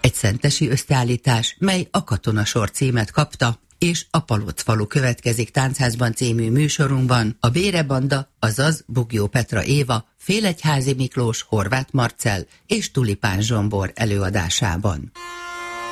Egy szentesi összeállítás, mely a Katonasor címet kapta, és a Palocfalu következik Táncházban című műsorunkban a Bérebanda, azaz Bugyó Petra Éva, Félegyházi Miklós, Horváth Marcell és Tulipán Zsombor előadásában.